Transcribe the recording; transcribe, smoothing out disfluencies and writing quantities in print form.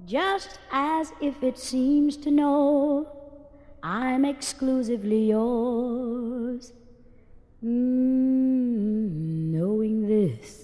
just as if it seems to know I'm exclusively yours. Knowing this,